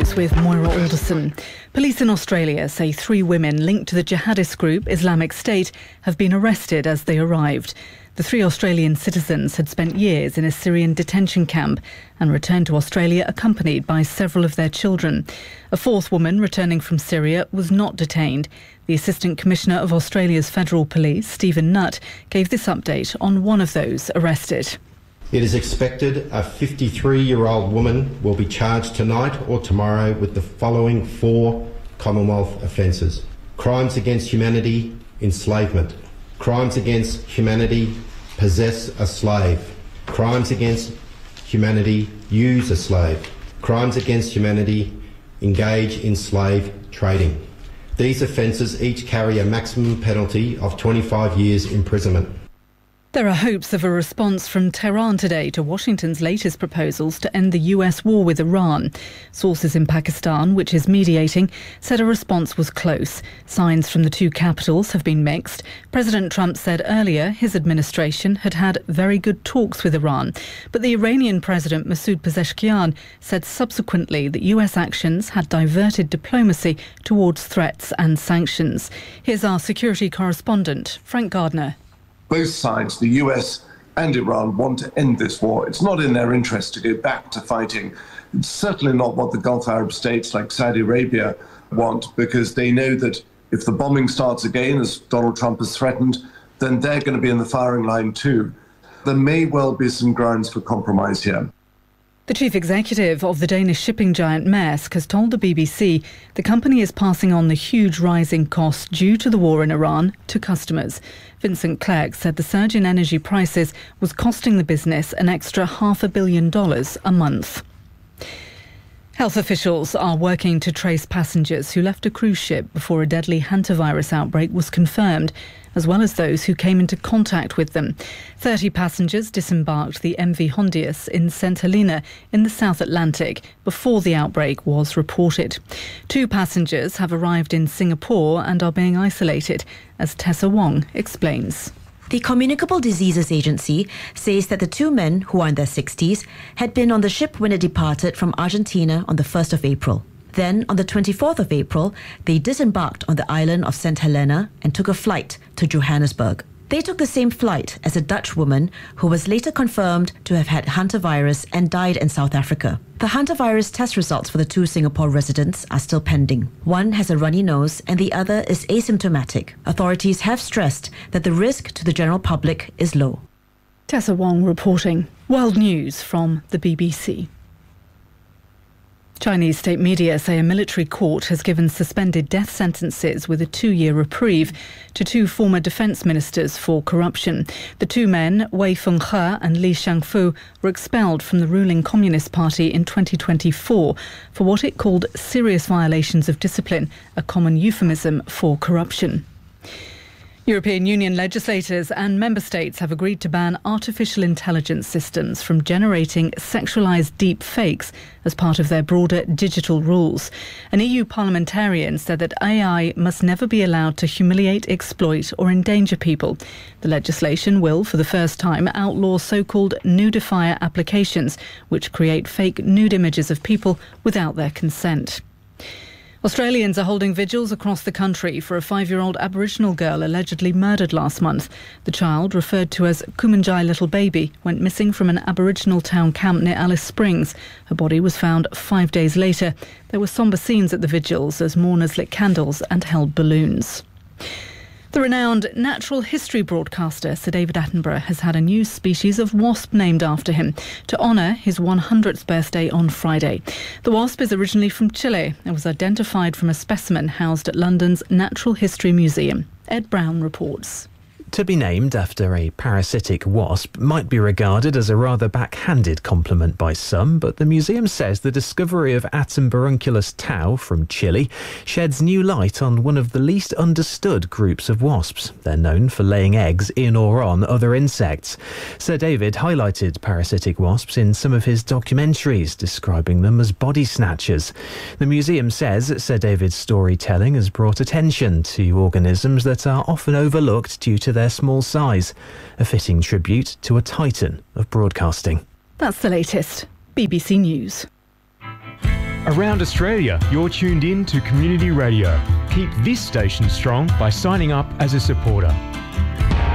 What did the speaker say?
News with Moira Alderson. Police in Australia say 3 women linked to the jihadist group Islamic State have been arrested as they arrived. The 3 Australian citizens had spent years in a Syrian detention camp and returned to Australia accompanied by several of their children. A 4th woman returning from Syria was not detained. The Assistant Commissioner of Australia's Federal Police, Stephen Nutt, gave this update on one of those arrested. It is expected a 53-year-old woman will be charged tonight or tomorrow with the following 4 Commonwealth offences: crimes against humanity, enslavement; crimes against humanity, possess a slave; crimes against humanity, use a slave; crimes against humanity, engage in slave trading. These offences each carry a maximum penalty of 25 years imprisonment. There are hopes of a response from Tehran today to Washington's latest proposals to end the US war with Iran. Sources in Pakistan, which is mediating, said a response was close. Signs from the 2 capitals have been mixed. President Trump said earlier his administration had had very good talks with Iran. But the Iranian President Masoud Pezeshkian said subsequently that US actions had diverted diplomacy towards threats and sanctions. Here's our security correspondent, Frank Gardner. Both sides, the US and Iran, want to end this war. It's not in their interest to go back to fighting. It's certainly not what the Gulf Arab states like Saudi Arabia want, because they know that if the bombing starts again, as Donald Trump has threatened, then they're going to be in the firing line too. There may well be some grounds for compromise here. The chief executive of the Danish shipping giant Maersk has told the BBC the company is passing on the huge rising costs due to the war in Iran to customers. Vincent Clerc said the surge in energy prices was costing the business an extra $500 million a month. Health officials are working to trace passengers who left a cruise ship before a deadly hantavirus outbreak was confirmed, as well as those who came into contact with them. 30 passengers disembarked the MV Hondius in St Helena in the South Atlantic before the outbreak was reported. 2 passengers have arrived in Singapore and are being isolated, as Tessa Wong explains. The Communicable Diseases Agency says that the 2 men, who are in their 60s, had been on the ship when it departed from Argentina on the 1st of April. Then, on the 24th of April, they disembarked on the island of St Helena and took a flight to Johannesburg. They took the same flight as a Dutch woman who was later confirmed to have had hantavirus and died in South Africa. The hantavirus test results for the 2 Singapore residents are still pending. One has a runny nose and the other is asymptomatic. Authorities have stressed that the risk to the general public is low. Tessa Wong reporting. World News from the BBC. Chinese state media say a military court has given suspended death sentences with a 2-year reprieve to 2 former defence ministers for corruption. The 2 men, Wei Fenghe and Li Shangfu, were expelled from the ruling Communist Party in 2024 for what it called serious violations of discipline, a common euphemism for corruption. European Union legislators and member states have agreed to ban artificial intelligence systems from generating sexualised deep fakes as part of their broader digital rules. An EU parliamentarian said that AI must never be allowed to humiliate, exploit or endanger people. The legislation will, for the first time, outlaw so-called nudifier applications, which create fake nude images of people without their consent. Australians are holding vigils across the country for a 5-year-old Aboriginal girl allegedly murdered last month. The child, referred to as Kumanjai Little Baby, went missing from an Aboriginal town camp near Alice Springs. Her body was found 5 days later. There were sombre scenes at the vigils as mourners lit candles and held balloons. The renowned natural history broadcaster Sir David Attenborough has had a new species of wasp named after him to honour his 100th birthday on Friday. The wasp is originally from Chile and was identified from a specimen housed at London's Natural History Museum. Ed Brown reports. To be named after a parasitic wasp might be regarded as a rather backhanded compliment by some, but the museum says the discovery of Attenborunculus tau from Chile sheds new light on one of the least understood groups of wasps. They're known for laying eggs in or on other insects. Sir David highlighted parasitic wasps in some of his documentaries, describing them as body snatchers. The museum says Sir David's storytelling has brought attention to organisms that are often overlooked due to their small size, a fitting tribute to a titan of broadcasting. That's the latest. BBC News. Around Australia, you're tuned in to Community Radio. Keep this station strong by signing up as a supporter.